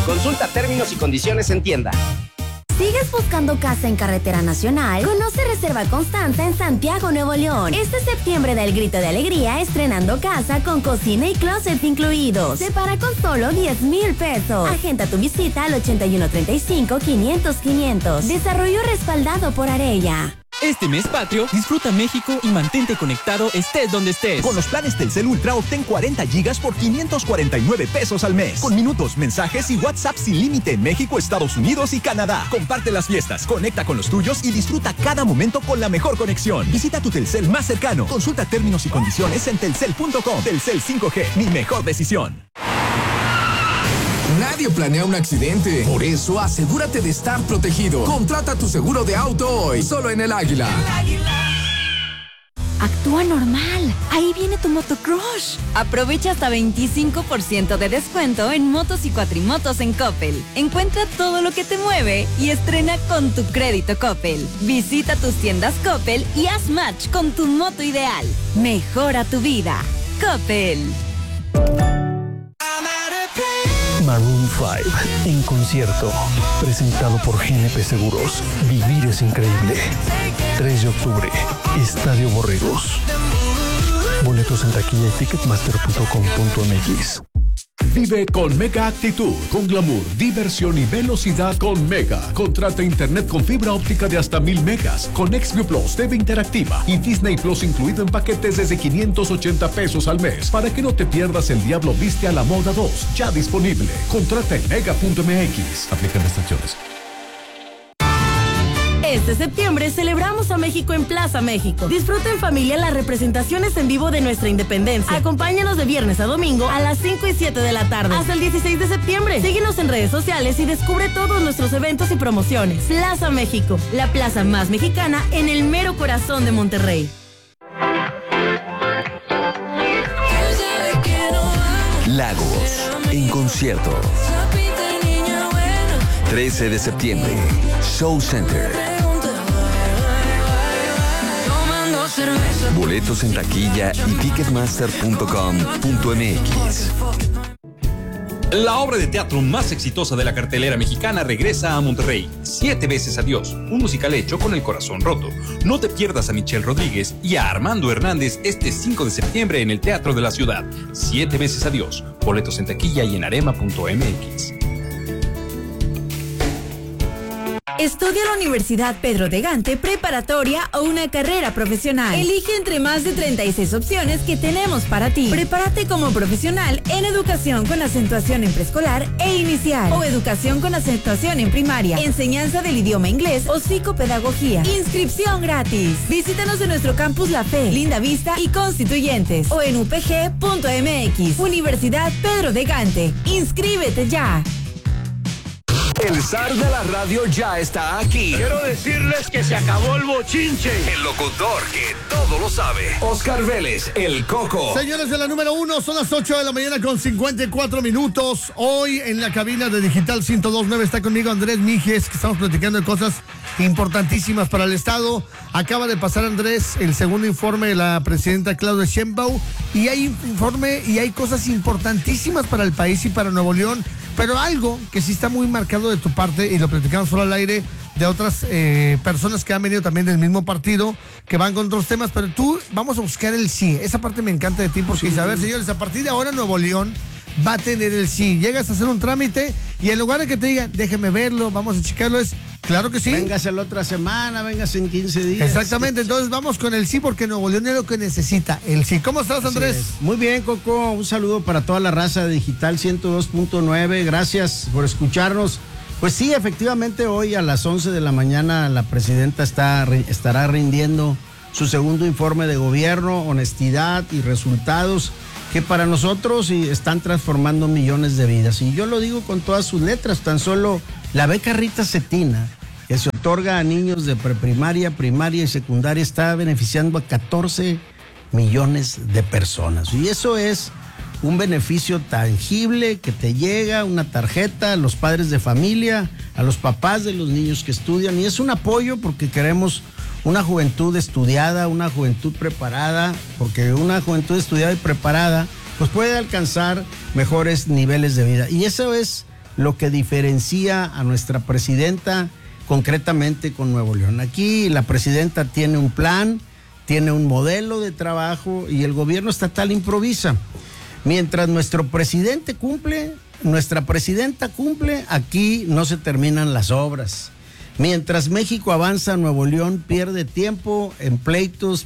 Consulta términos y condiciones en tienda. ¿Sigues buscando casa en Carretera Nacional? Conoce Reserva Constanza en Santiago, Nuevo León. Este septiembre da el grito de alegría estrenando casa con cocina y closet incluidos. Separa con solo 10,000 pesos. Agenda tu visita al 8135-500-500. Desarrollo respaldado por Arella. Este mes patrio, disfruta México y mantente conectado estés donde estés. Con los planes Telcel Ultra obtén 40 gigas por 549 pesos al mes. Con minutos, mensajes y WhatsApp sin límite en México, Estados Unidos y Canadá. Comparte las fiestas, conecta con los tuyos y disfruta cada momento con la mejor conexión. Visita tu Telcel más cercano. Consulta términos y condiciones en telcel.com. Telcel 5G, mi mejor decisión. Nadie planea un accidente, por eso asegúrate de estar protegido. Contrata tu seguro de auto hoy, solo en El Águila. Actúa normal. Ahí viene tu motocrush. Aprovecha hasta 25% de descuento en motos y cuatrimotos en Coppel. Encuentra todo lo que te mueve y estrena con tu crédito Coppel. Visita tus tiendas Coppel y haz match con tu moto ideal. Mejora tu vida. Coppel. Maroon 5 en concierto, presentado por GNP Seguros. Vivir es increíble. 3 de octubre, Estadio Borregos. Boletos en taquilla y ticketmaster.com.mx. Vive con Mega Actitud, con glamour, diversión y velocidad con Mega. Contrata internet con fibra óptica de hasta 1000 megas, con XView Plus, TV interactiva y Disney Plus incluido en paquetes desde 580 pesos al mes, para que no te pierdas El Diablo Viste a la Moda 2, ya disponible. Contrata en mega.mx. Aplican restricciones. Este septiembre celebramos a México en Plaza México. Disfruta en familia las representaciones en vivo de nuestra independencia. Acompáñanos de viernes a domingo a las 5 y 7 de la tarde hasta el 16 de septiembre. Síguenos en redes sociales y descubre todos nuestros eventos y promociones. Plaza México, la plaza más mexicana en el mero corazón de Monterrey. Lagos, en concierto. 13 de septiembre, Show Center. Boletos en taquilla y ticketmaster.com.mx. La obra de teatro más exitosa de la cartelera mexicana regresa a Monterrey. 7 veces adiós, un musical hecho con el corazón roto. No te pierdas a Michelle Rodríguez y a Armando Hernández este 5 de septiembre en el Teatro de la Ciudad. 7 veces adiós. Boletos en taquilla y en arema.mx. Estudia la Universidad Pedro de Gante, preparatoria o una carrera profesional. Elige entre más de 36 opciones que tenemos para ti. Prepárate como profesional en educación con acentuación en preescolar e inicial, o educación con acentuación en primaria, enseñanza del idioma inglés o psicopedagogía. Inscripción gratis. Visítanos en nuestro campus La Fe, Linda Vista y Constituyentes, o en upg.mx. Universidad Pedro de Gante. ¡Inscríbete ya! El zar de la radio ya está aquí. Quiero decirles que se acabó el bochinche. El locutor que todo lo sabe. Oscar Vélez, el Coco. Señores, de la número 1 son las 8 de la mañana con 54 minutos. Hoy en la cabina de Digital 102.9 está conmigo Andrés Mijes, que estamos platicando de cosas importantísimas para el Estado. Acaba de pasar, Andrés, el segundo informe de la presidenta Claudia Sheinbaum, y hay informe y hay cosas importantísimas para el país y para Nuevo León. Pero algo que sí está muy marcado de tu parte, y lo platicamos solo al aire, de otras personas que han venido también del mismo partido, que van con otros temas, pero tú, vamos a buscar el sí. Esa parte me encanta de ti, porque dice, a ver, señores, a partir de ahora Nuevo León va a tener el sí. Llegas a hacer un trámite y en lugar de que te digan, déjeme verlo, vamos a checarlo, es, claro que sí. Véngase la otra semana, véngase en 15 días. Exactamente, entonces vamos con el sí, porque Nuevo León es lo que necesita, el sí. ¿Cómo estás, Andrés? Muy bien, Coco, un saludo para toda la raza de Digital 102.9, gracias por escucharnos. Pues sí, efectivamente, hoy a las 11 de la mañana la presidenta estará rindiendo su segundo informe de gobierno, honestidad y resultados que para nosotros están transformando millones de vidas. Y yo lo digo con todas sus letras, tan solo la beca Rita Cetina, que se otorga a niños de preprimaria, primaria y secundaria, está beneficiando a 14 millones de personas. Y eso es un beneficio tangible que te llega, una tarjeta a los padres de familia, a los papás de los niños que estudian, y es un apoyo porque queremos una juventud estudiada, una juventud preparada, porque una juventud estudiada y preparada pues puede alcanzar mejores niveles de vida. Y eso es lo que diferencia a nuestra presidenta concretamente con Nuevo León. Aquí la presidenta tiene un plan, tiene un modelo de trabajo y el gobierno estatal improvisa. Mientras nuestro presidente cumple, nuestra presidenta cumple, aquí no se terminan las obras. Mientras México avanza, Nuevo León pierde tiempo en pleitos,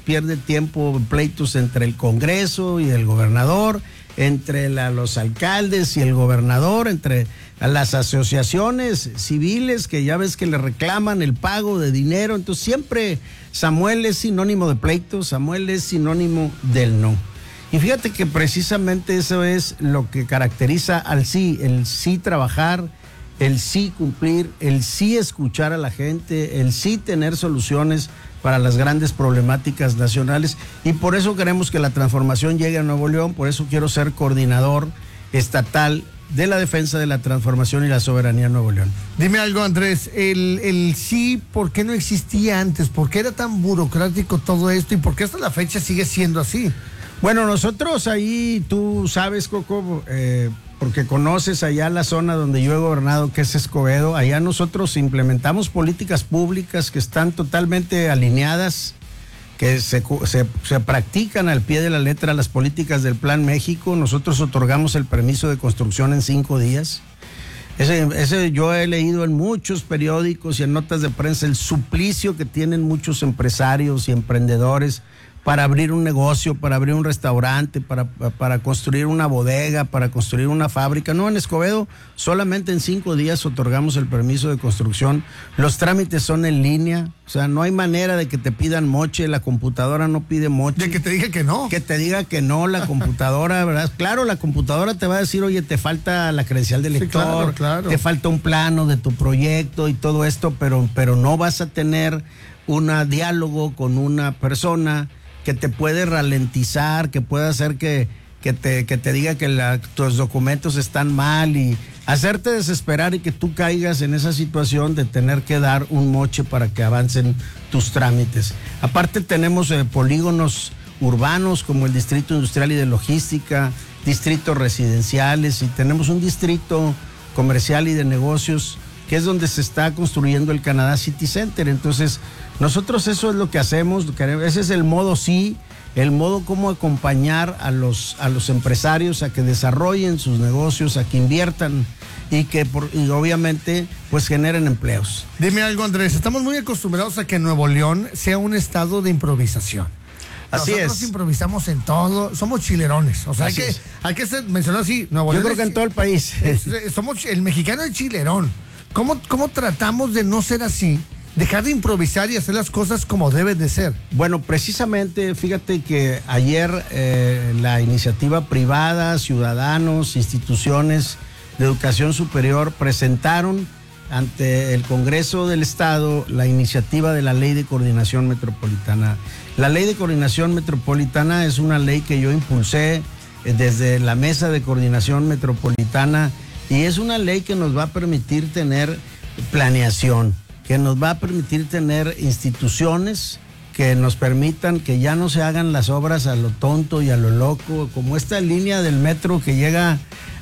entre el Congreso y el gobernador, entre los alcaldes y el gobernador, entre las asociaciones civiles que ya ves que le reclaman el pago de dinero. Entonces siempre Samuel es sinónimo de pleito, Samuel es sinónimo del no. Y fíjate que precisamente eso es lo que caracteriza al sí, el sí trabajar, el sí cumplir, el sí escuchar a la gente, el sí tener soluciones para las grandes problemáticas nacionales. Y por eso queremos que la transformación llegue a Nuevo León, por eso quiero ser coordinador estatal de la defensa de la transformación y la soberanía en Nuevo León. Dime algo, Andrés, el sí, ¿por qué no existía antes? ¿Por qué era tan burocrático todo esto? ¿Y por qué hasta la fecha sigue siendo así? Bueno, nosotros ahí, tú sabes, Coco, porque conoces allá la zona donde yo he gobernado, que es Escobedo, allá nosotros implementamos políticas públicas que están totalmente alineadas, que se practican al pie de la letra las políticas del Plan México. Nosotros otorgamos el permiso de construcción en 5 días. Ese yo he leído en muchos periódicos y en notas de prensa el suplicio que tienen muchos empresarios y emprendedores para abrir un negocio, para abrir un restaurante, para construir una bodega, para construir una fábrica. No, en Escobedo solamente en 5 días otorgamos el permiso de construcción. Los trámites son en línea, o sea, no hay manera de que te pidan moche, la computadora no pide moche. De que te diga que no. Que te diga que no, la computadora, ¿verdad? Claro, la computadora te va a decir, oye, te falta la credencial del lector, sí, claro. Te falta un plano de tu proyecto y todo esto, pero no vas a tener un diálogo con una persona que te puede ralentizar, que puede hacer que te diga que tus documentos están mal y hacerte desesperar y que tú caigas en esa situación de tener que dar un moche para que avancen tus trámites. Aparte tenemos polígonos urbanos como el Distrito Industrial y de Logística, distritos residenciales y tenemos un distrito comercial y de negocios que es donde se está construyendo el Canadá City Center. Entonces, nosotros eso es lo que hacemos, ese es el modo sí, el modo cómo acompañar a los empresarios a que desarrollen sus negocios, a que inviertan y obviamente pues generen empleos. Dime algo, Andrés, estamos muy acostumbrados a que Nuevo León sea un estado de improvisación. Así Nosotros improvisamos en todo, somos chilerones, o sea, hay que mencionar así, Nuevo León. Yo creo que en todo el país. Somos el mexicano es chilerón. ¿Cómo tratamos de no ser así? Dejar de improvisar y hacer las cosas como deben de ser. Bueno, precisamente, fíjate que ayer la iniciativa privada, ciudadanos, instituciones de educación superior presentaron ante el Congreso del Estado la iniciativa de la Ley de Coordinación Metropolitana. La Ley de Coordinación Metropolitana es una ley que yo impulsé desde la Mesa de Coordinación Metropolitana y es una ley que nos va a permitir tener planeación, que nos va a permitir tener instituciones que nos permitan que ya no se hagan las obras a lo tonto y a lo loco, como esta línea del metro que llega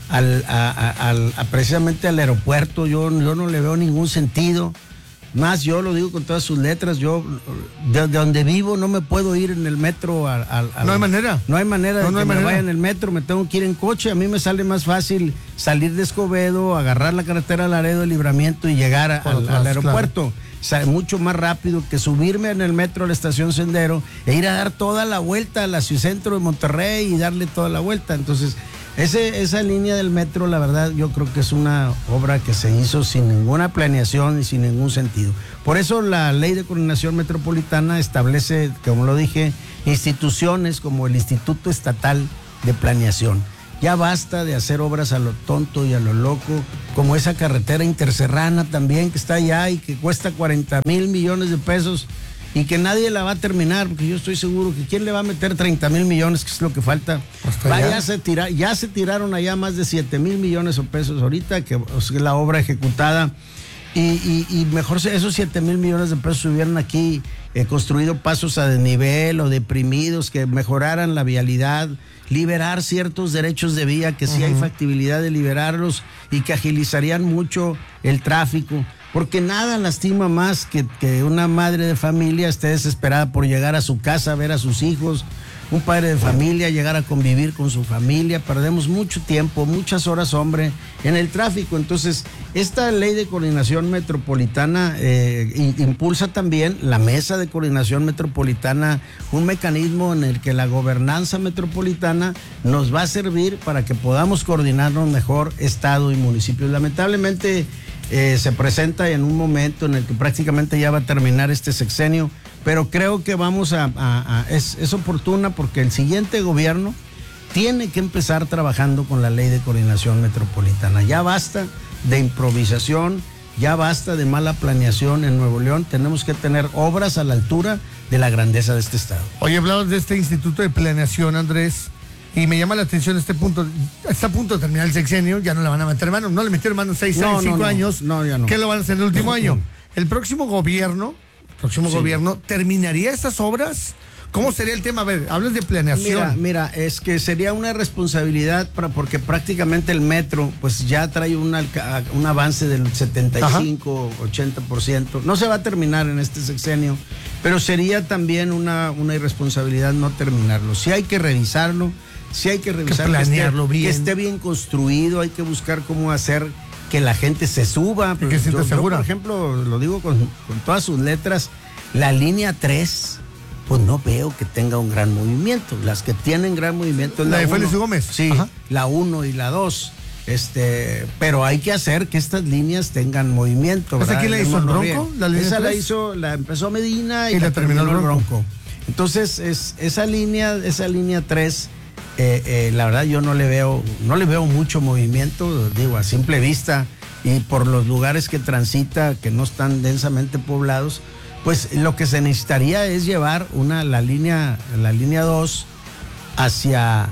precisamente al aeropuerto. Yo no le veo ningún sentido. Más, yo lo digo con todas sus letras, yo de donde vivo no me puedo ir en el metro. No hay manera. No hay manera de que me vaya en el metro, me tengo que ir en coche. A mí me sale más fácil salir de Escobedo, agarrar la carretera Laredo de Libramiento y llegar al aeropuerto. Claro. Mucho más rápido que subirme en el metro a la estación Sendero e ir a dar toda la vuelta a la ciudad centro de Monterrey y darle toda la vuelta. Entonces, esa línea del metro, la verdad, yo creo que es una obra que se hizo sin ninguna planeación y sin ningún sentido. Por eso la Ley de Coordinación Metropolitana establece, como lo dije, instituciones como el Instituto Estatal de Planeación. Ya basta de hacer obras a lo tonto y a lo loco, como esa carretera interserrana también que está allá y que cuesta 40,000 millones de pesos y que nadie la va a terminar, porque yo estoy seguro que ¿quién le va a meter 30,000 millones, que es lo que falta? Ya se tiraron allá más de 7,000 millones de pesos ahorita, que es la obra ejecutada. y mejor esos 7,000 millones de pesos hubieran aquí construido pasos a desnivel o deprimidos que mejoraran la vialidad, liberar ciertos derechos de vía que sí hay factibilidad de liberarlos y que agilizarían mucho el tráfico, porque nada lastima más que una madre de familia esté desesperada por llegar a su casa a ver a sus hijos, un padre de familia llegar a convivir con su familia. Perdemos mucho tiempo, muchas horas, hombre, en el tráfico. Entonces, esta ley de coordinación metropolitana impulsa también la mesa de coordinación metropolitana, un mecanismo en el que la gobernanza metropolitana nos va a servir para que podamos coordinarnos mejor Estado y municipios. Lamentablemente se presenta en un momento en el que prácticamente ya va a terminar este sexenio, pero creo que es oportuna porque el siguiente gobierno tiene que empezar trabajando con la ley de coordinación metropolitana. Ya basta de improvisación, ya basta de mala planeación en Nuevo León. Tenemos que tener obras a la altura de la grandeza de este estado. Oye, hablabas de este Instituto de Planeación, Andrés, y me llama la atención este punto. Está a punto de terminar el sexenio, ya no le van a meter mano. No le metieron mano 5 años. No, ya no. ¿Qué lo van a hacer el último año? El próximo gobierno terminaría estas obras. ¿Cómo sería el tema? A ver, hablas de planeación. Mira, es que sería una responsabilidad porque prácticamente el metro pues ya trae un avance del 75, 80%. No se va a terminar en este sexenio, pero sería también una irresponsabilidad no terminarlo. Sí hay que revisarlo, planearlo bien, que esté bien construido, hay que buscar cómo hacer que la gente se suba. Que se sienta segura. Por ejemplo, lo digo con todas sus letras, la línea 3, pues no veo que tenga un gran movimiento. Las que tienen gran movimiento es la de Félix Gómez. Sí, la 1 y la 2. Pero hay que hacer que estas líneas tengan movimiento. ¿Esa quién la hizo, el Bronco? Esa la empezó Medina y la terminó el Bronco. Entonces, esa línea 3, la verdad yo no le veo mucho movimiento, digo, a simple vista, y por los lugares que transita, que no están densamente poblados, pues lo que se necesitaría es llevar la línea 2 hacia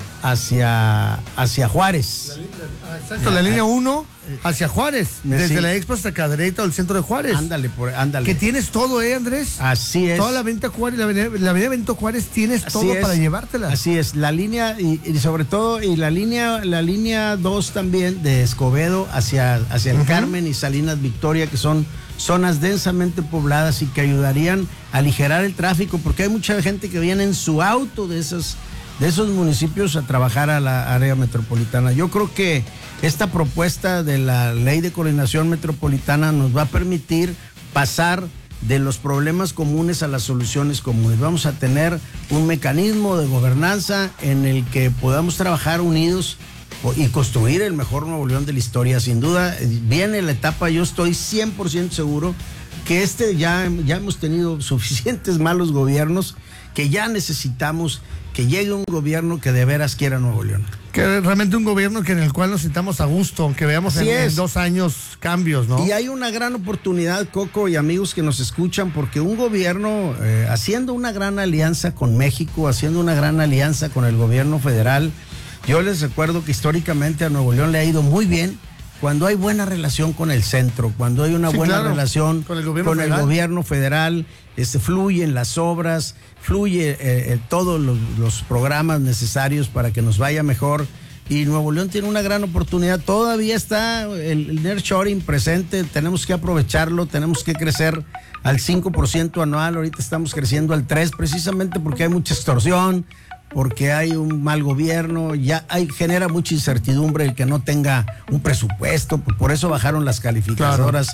Juárez. Exacto, la línea 1 hacia Juárez, desde la Expo hasta Cadereyta o el centro de Juárez. Ándale. Que tienes todo, Andrés. Así es. Toda la Avenida Juárez, la avenida Benito Juárez, tienes todo para llevártela. Así es, la línea y sobre todo, y la línea 2 también de Escobedo hacia el Carmen y Salinas Victoria, que son zonas densamente pobladas y que ayudarían a aligerar el tráfico, porque hay mucha gente que viene en su auto de esos municipios a trabajar a la área metropolitana. Yo creo que esta propuesta de la ley de coordinación metropolitana nos va a permitir pasar de los problemas comunes a las soluciones comunes. Vamos a tener un mecanismo de gobernanza en el que podamos trabajar unidos y construir el mejor Nuevo León de la historia. Sin duda, viene la etapa, yo estoy 100% seguro que ya hemos tenido suficientes malos gobiernos, que ya necesitamos que llegue un gobierno que de veras quiera Nuevo León. Que realmente un gobierno en el cual nos sintamos a gusto, que veamos en 2 años cambios, ¿no? Y hay una gran oportunidad, Coco y amigos que nos escuchan, porque un gobierno haciendo una gran alianza con México, haciendo una gran alianza con el gobierno federal. Yo les recuerdo que históricamente a Nuevo León le ha ido muy bien cuando hay buena relación con el centro, cuando hay una buena relación con el gobierno federal, fluyen las obras, fluye todos los programas necesarios para que nos vaya mejor. Y Nuevo León tiene una gran oportunidad. Todavía está el nearshoring presente, tenemos que aprovecharlo, tenemos que crecer al 5% anual. Ahorita estamos creciendo al 3%, precisamente porque hay mucha extorsión, porque hay un mal gobierno, genera mucha incertidumbre el que no tenga un presupuesto. Por eso bajaron las calificadoras,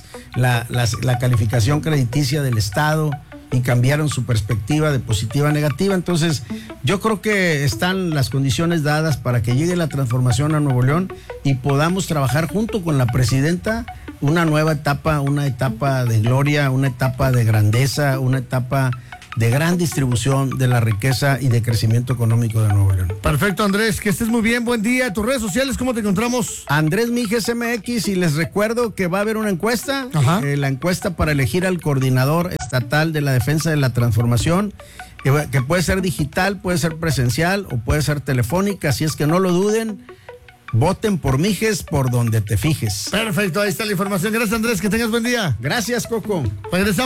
la calificación crediticia del Estado, y cambiaron su perspectiva de positiva a negativa. Entonces, yo creo que están las condiciones dadas para que llegue la transformación a Nuevo León y podamos trabajar junto con la presidenta una nueva etapa, una etapa de gloria, una etapa de grandeza, una etapa de gran distribución de la riqueza y de crecimiento económico de Nuevo León. Perfecto, Andrés, que estés muy bien, buen día. ¿Tus redes sociales cómo te encontramos? Andrés Mijes MX, y les recuerdo que va a haber una encuesta, la encuesta para elegir al coordinador estatal de la defensa de la transformación, que puede ser digital, puede ser presencial o puede ser telefónica, así es que no lo duden. Voten por Mijes por donde te fijes. Perfecto, ahí está la información. Gracias, Andrés, que tengas buen día. Gracias, Coco. Regresamos.